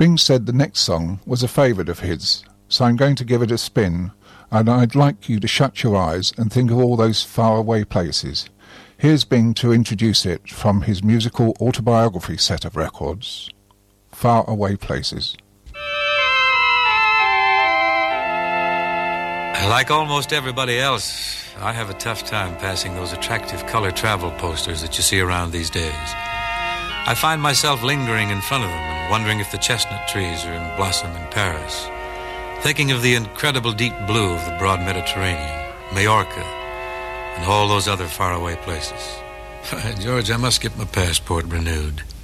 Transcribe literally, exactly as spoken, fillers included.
Bing said the next song was a favourite of his, so I'm going to give it a spin, and I'd like you to shut your eyes and think of all those faraway places. Here's Bing to introduce it from his musical autobiography set of records, Far Away Places. Like almost everybody else, I have a tough time passing those attractive color travel posters that you see around these days. I find myself lingering in front of them and wondering if the chestnut trees are in blossom in Paris, thinking of the incredible deep blue of the broad Mediterranean, Majorca, and all those other faraway places. George, I must get my passport renewed.